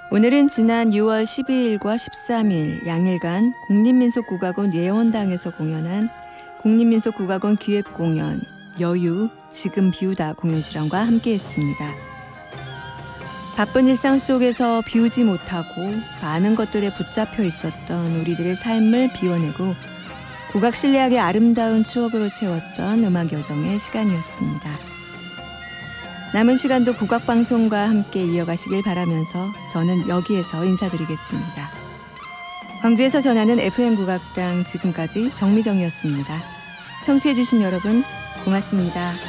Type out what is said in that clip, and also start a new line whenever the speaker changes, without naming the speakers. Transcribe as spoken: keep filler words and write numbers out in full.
오늘은 지난 유월 십이일과 십삼일 양일간 국립민속국악원 예원당에서 공연한 국립민속국악원 기획공연 여유 지금 비우다 공연 실황과 함께했습니다. 바쁜 일상 속에서 비우지 못하고 많은 것들에 붙잡혀 있었던 우리들의 삶을 비워내고 국악 실내악의 아름다운 추억으로 채웠던 음악 여정의 시간이었습니다. 남은 시간도 국악방송과 함께 이어가시길 바라면서 저는 여기에서 인사드리겠습니다. 광주에서 전하는 에프엠 국악당 지금까지 정미정이었습니다. 청취해주신 여러분 고맙습니다.